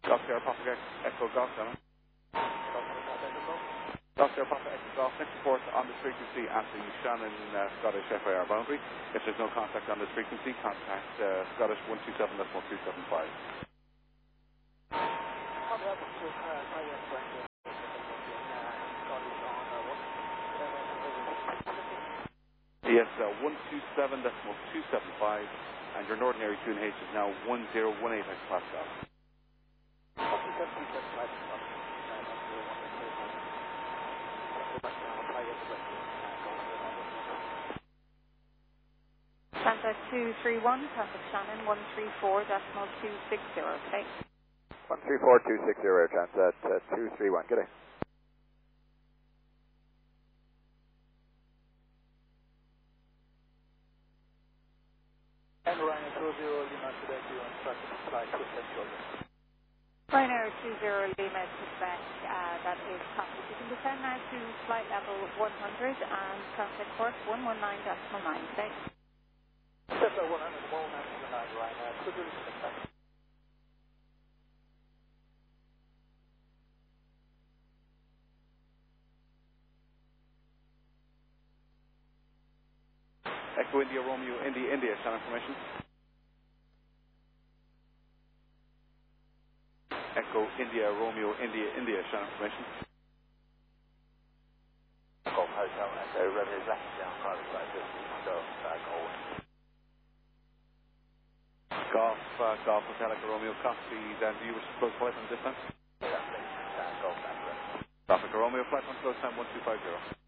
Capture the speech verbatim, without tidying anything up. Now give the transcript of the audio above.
Golf Sierra Papa Echo Golf Seven. Golf Sierra Papa Echo Golf. Next report on this frequency at the Shannon uh, Scottish F I R boundary. If there's no contact on this frequency, contact uh, Scottish one two seven two seven five. Yes, uh, one two seven two seven five, and your northern area Q N H is now one zero one eight hectopascal. Santa two three one, traffic Shannon one three four decimal two six zero, okay? one three four two six zero, Transat uh, two three one, good day. And Ryanair two zero Lima Quebec, you instructed to fly to Central. Ryanair two zero Lima Quebec, uh, that is copy. You can descend now to flight level one hundred and transit course one one nine decimal nine, okay? Central one hundred, one nine nine, Ryanair, could you listen to that? Echo India Romeo India India, Shannon information. Echo India Romeo India India, Shannon information. Golf Hotel Echo, revenue left down private flight fifteen, Golf Golf. Golf uh, Golf Hotel Echo Romeo, copy. Dan, do you wish to close flight on this time? Yeah, that's it. Golf Echo. Golf Echo Romeo, flight on close time one two five zero.